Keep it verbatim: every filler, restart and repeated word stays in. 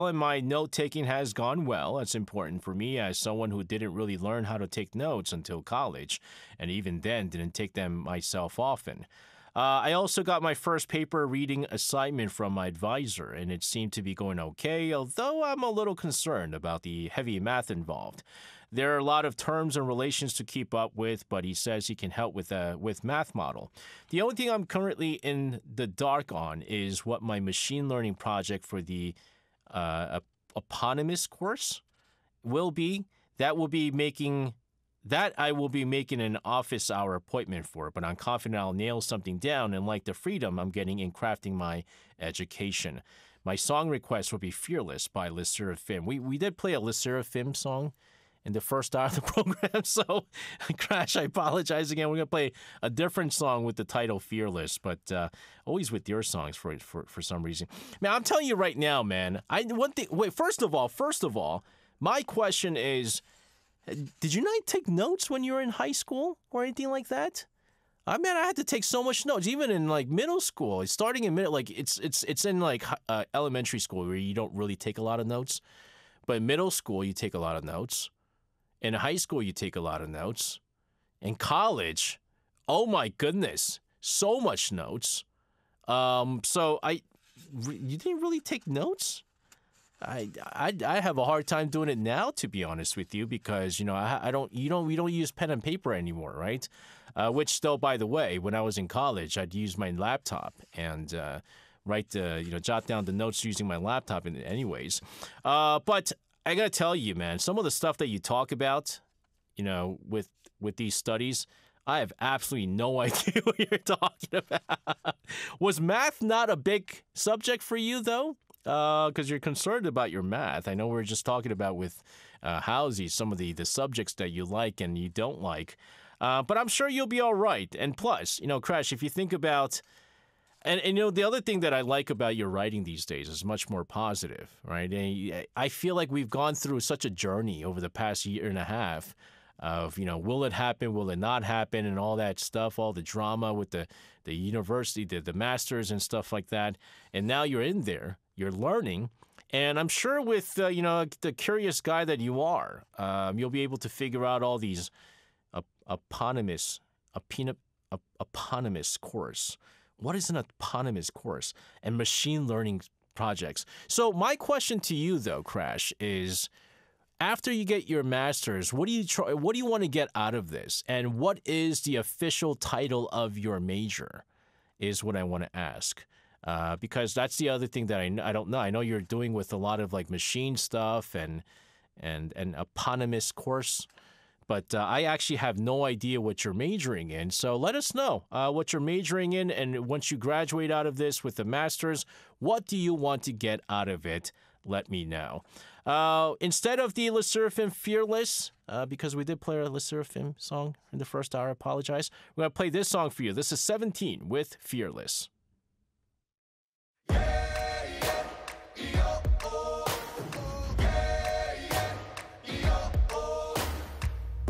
And my note taking has gone well. That's important for me as someone who didn't really learn how to take notes until college, and even then didn't take them myself often. Uh, I also got my first paper reading assignment from my advisor, and it seemed to be going okay, although I'm a little concerned about the heavy math involved. There are a lot of terms and relations to keep up with, but he says he can help with a with math model. The only thing I'm currently in the dark on is what my machine learning project for the uh, eponymous course will be. That will be making that I will be making an office hour appointment for, but I'm confident I'll nail something down and like the freedom I'm getting in crafting my education. My song request will be Fearless by Le Sserafim. We we did play a Le Sserafim song in the first hour of the program, so Crash, I apologize again. We're going to play a different song with the title Fearless, but uh, always with your songs for, for for some reason. Man, I'm telling you right now, man, I one thing, wait, first of all, first of all, my question is, did you not take notes when you were in high school or anything like that? I mean, I had to take so much notes, even in like middle school. It's starting in middle, like it's it's it's in like uh, elementary school where you don't really take a lot of notes, but in middle school you take a lot of notes. In high school you take a lot of notes. In college, oh my goodness, so much notes. Um, so I, you didn't really take notes? I, I, I have a hard time doing it now, to be honest with you, because you know I, I don't you don't we don't use pen and paper anymore, right? Uh, which, though, by the way, when I was in college, I'd use my laptop and uh, write the you know jot down the notes using my laptop, in, anyways. Uh, but I gotta tell you, man, some of the stuff that you talk about, you know, with with these studies, I have absolutely no idea what you're talking about. Was math not a big subject for you, though? Because uh, you're concerned about your math. I know we were just talking about with uh, Housie some of the, the subjects that you like and you don't like. Uh, but I'm sure you'll be all right. And plus, you know, Crash, if you think about... And, and, you know, the other thing that I like about your writing these days is much more positive, right? And I feel like we've gone through such a journey over the past year and a half of, you know, will it happen, will it not happen, and all that stuff, all the drama with the, the university, the, the masters and stuff like that. And now you're in there. You're learning, and I'm sure with, uh, you know, the curious guy that you are, um, you'll be able to figure out all these ep- eponymous, epina- ep- eponymous course. What is an eponymous course? And machine learning projects. So my question to you, though, Crash, is after you get your master's, what do you try, what do you want to get out of this? And what is the official title of your major is what I want to ask. Uh, because that's the other thing that I, I don't know. I know you're doing with a lot of like machine stuff and and an eponymous course, but uh, I actually have no idea what you're majoring in. So let us know uh, what you're majoring in, and once you graduate out of this with the master's, what do you want to get out of it? Let me know. Uh, instead of the Le Sserafim Fearless, uh, because we did play a Le Sserafim song in the first hour, I apologize. We're going to play this song for you. This is seventeen with Fearless.